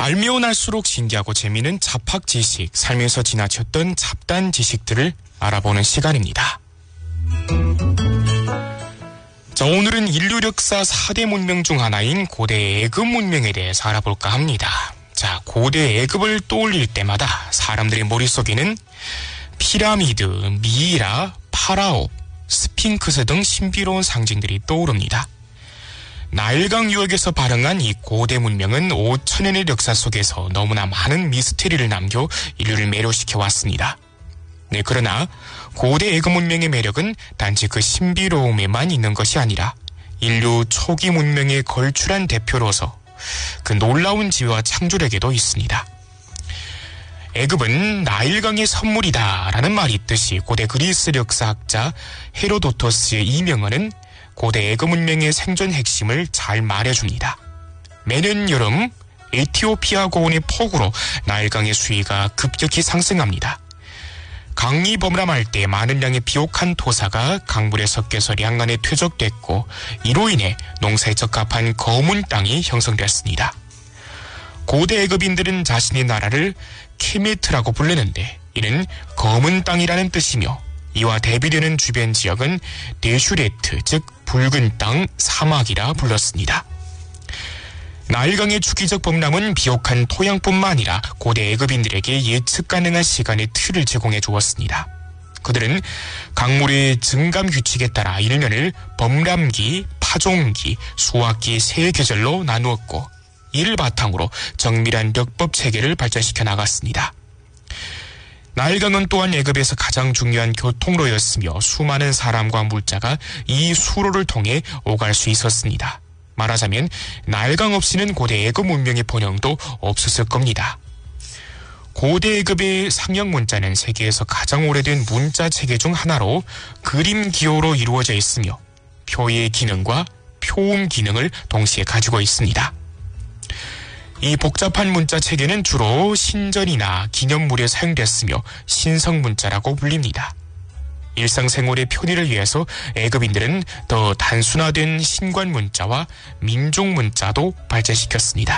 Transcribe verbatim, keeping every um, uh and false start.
알면 알수록 신기하고 재미있는 잡학 지식, 살면서 지나쳤던 잡단 지식들을 알아보는 시간입니다. 자, 오늘은 인류 역사 사 대 문명 중 하나인 고대 애굽 문명에 대해서 알아볼까 합니다. 자, 고대 애굽을 떠올릴 때마다 사람들의 머릿속에는 피라미드, 미이라, 파라오, 스핑크스 등 신비로운 상징들이 떠오릅니다. 나일강 유역에서 발흥한 이 고대 문명은 오천 년의 역사 속에서 너무나 많은 미스테리를 남겨 인류를 매료시켜 왔습니다. 네, 그러나 고대 애굽 문명의 매력은 단지 그 신비로움에만 있는 것이 아니라 인류 초기 문명의 걸출한 대표로서 그 놀라운 지혜와 창조력에도 있습니다. 애굽은 나일강의 선물이다라는 말이 있듯이 고대 그리스 역사학자 헤로도토스의 이명언은 고대 애굽 문명의 생존 핵심을 잘 말해줍니다. 매년 여름 에티오피아 고원의 폭우로 나일강의 수위가 급격히 상승합니다. 강이 범람할 때 많은 양의 비옥한 토사가 강물에 섞여서 량간에 퇴적됐고 이로 인해 농사에 적합한 검은 땅이 형성됐습니다. 고대 애굽인들은 자신의 나라를 케메트라고 불렀는데 이는 검은 땅이라는 뜻이며 이와 대비되는 주변 지역은 데슈레트, 즉 붉은 땅, 사막이라 불렀습니다. 나일강의 주기적 범람은 비옥한 토양뿐만 아니라 고대 애굽인들에게 예측 가능한 시간의 틀을 제공해 주었습니다. 그들은 강물의 증감 규칙에 따라 일 년을 범람기, 파종기, 수확기 세 계절로 나누었고 이를 바탕으로 정밀한 력법 체계를 발전시켜 나갔습니다. 나일강은 또한 애굽에서 가장 중요한 교통로였으며 수많은 사람과 물자가 이 수로를 통해 오갈 수 있었습니다. 말하자면 나일강 없이는 고대 애굽 문명의 번영도 없었을 겁니다. 고대 애굽의 상형 문자는 세계에서 가장 오래된 문자 체계 중 하나로 그림 기호로 이루어져 있으며 표의 기능과 표음 기능을 동시에 가지고 있습니다. 이 복잡한 문자 체계는 주로 신전이나 기념물에 사용됐으며 신성 문자라고 불립니다. 일상생활의 편의를 위해서 애굽인들은 더 단순화된 신관 문자와 민족 문자도 발전시켰습니다.